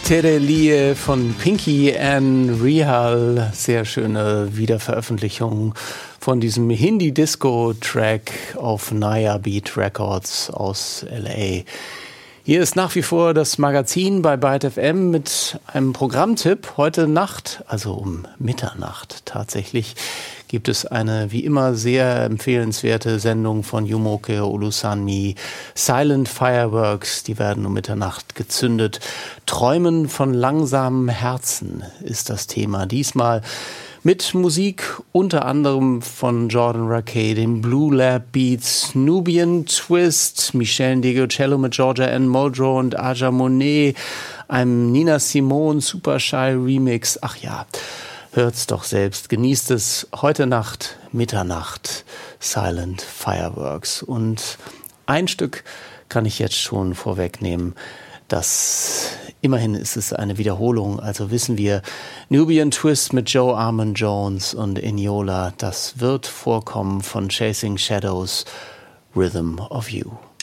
Terelie von Pinky and Rihal, sehr schöne Wiederveröffentlichung von diesem Hindi-Disco-Track auf Naya Beat Records aus L.A. Hier ist nach wie vor das Magazin bei Byte FM mit einem Programmtipp. Heute Nacht, also um Mitternacht tatsächlich, gibt es eine wie immer sehr empfehlenswerte Sendung von Jumoke Olusanmi. Silent Fireworks, die werden um Mitternacht gezündet. Träumen von langsamem Herzen ist das Thema. Diesmal mit Musik unter anderem von Jordan Rakei, den Blue Lab Beats, Nubian Twist, Michel Ndegeocello mit Georgia Ann Muldrow und Aja Monet, einem Nina Simone Super Shy Remix. Ach ja, hört's doch selbst, genießt es. Heute Nacht, Mitternacht, Silent Fireworks. Und ein Stück kann ich jetzt schon vorwegnehmen. Immerhin ist es eine Wiederholung, also wissen wir, Nubian Twist mit Joe Armand Jones und Eniola, das wird vorkommen von Chasing Shadows, Rhythm of You.